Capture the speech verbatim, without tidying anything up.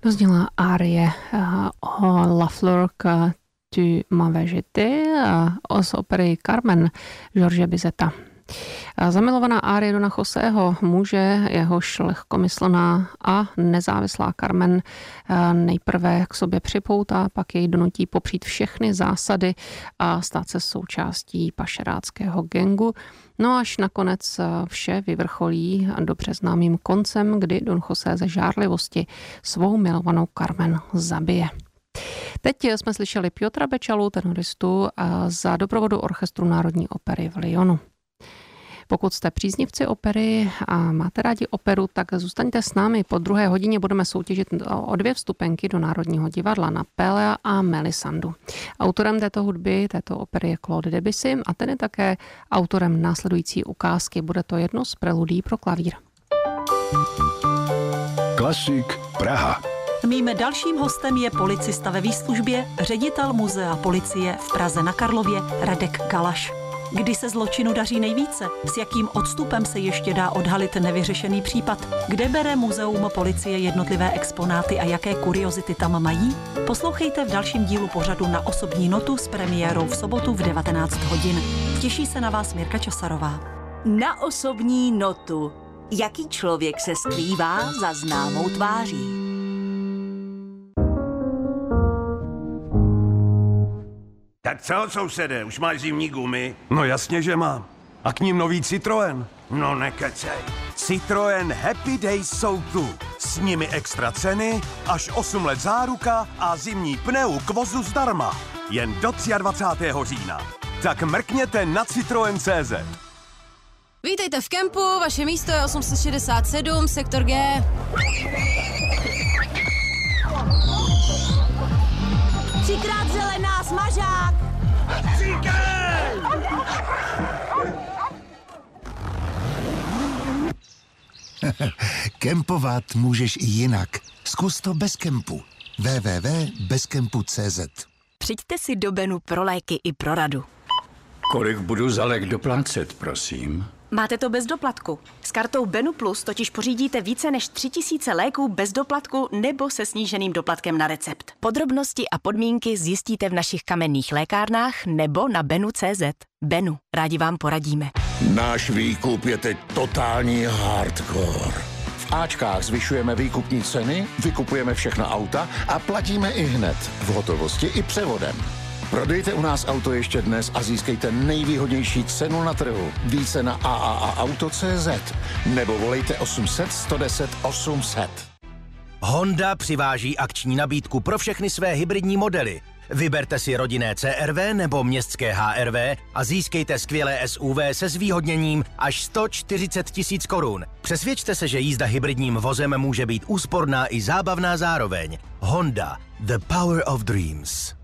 To zněla árie uh, La Fleur que tu m'avais jeté uh, z opery Carmen George Bizeta. Zamilovaná árie Dona Joseho, muže, jehož lehkomyslná a nezávislá Carmen nejprve k sobě připoutá, pak jej donutí popřít všechny zásady a stát se součástí pašeráckého gangu. No až nakonec vše vyvrcholí dobře známým koncem, kdy Don José ze žárlivosti svou milovanou Carmen zabije. Teď jsme slyšeli Piotra Bečalu, tenoristu, za doprovodu Orchestru Národní opery v Lyonu. Pokud jste příznivci opery a máte rádi operu, tak zůstaňte s námi. Po druhé hodině budeme soutěžit o dvě vstupenky do Národního divadla na Pelea a Melisandu. Autorem této hudby, této opery je Claude Debussy a ten je také autorem následující ukázky. Bude to jedno z preludí pro klavír. Klasik Praha. Mým dalším hostem je policista ve výslužbě, ředitel muzea policie v Praze na Karlově Radek Kalaš. Kdy se zločinu daří nejvíce? S jakým odstupem se ještě dá odhalit nevyřešený případ? Kde bere muzeum policie jednotlivé exponáty a jaké kuriozity tam mají? Poslouchejte v dalším dílu pořadu Na osobní notu s premiérou v sobotu v devatenáct hodin. Těší se na vás Mirka Časarová. Na osobní notu. Jaký člověk se skrývá za známou tváří? Tak co, sousede, už máš zimní gumy? No jasně, že mám. A k ním nový Citroën. No nekecej. Citroën Happy Days jsou tu. S nimi extra ceny, až osm let záruka a zimní pneu k vozu zdarma. Jen do dvacátého třetího října. Tak mrkněte na Citroën tečka cé zet. Vítejte v kempu, vaše místo je osm set šedesát sedm, sektor G. Třikrát zelená, smažák! Říkej! Kempovat můžeš i jinak. Zkus to bez kempu. w w w tečka bez kempu tečka cé zet. Přijďte si do Benu pro léky i pro radu. Kolik budu za lék doplácet, prosím? Máte to bez doplatku. S kartou Benu Plus totiž pořídíte více než tři tisíce léků bez doplatku nebo se sníženým doplatkem na recept. Podrobnosti a podmínky zjistíte v našich kamenných lékárnách nebo na benu tečka cé zet. Benu, rádi vám poradíme. Náš výkup je teď totální hardcore. V Ačkách zvyšujeme výkupní ceny, vykupujeme všechna auta a platíme i hned, v hotovosti i převodem. Prodejte u nás auto ještě dnes a získejte nejvýhodnější cenu na trhu. Více na a a a auto tečka cé zet nebo volejte osm set, sto deset, osm set. Honda přiváží akční nabídku pro všechny své hybridní modely. Vyberte si rodinné cé er vé nebo městské há er vé a získejte skvělé es u vé se zvýhodněním až sto čtyřicet tisíc korun. Přesvědčte se, že jízda hybridním vozem může být úsporná i zábavná zároveň. Honda, the power of dreams.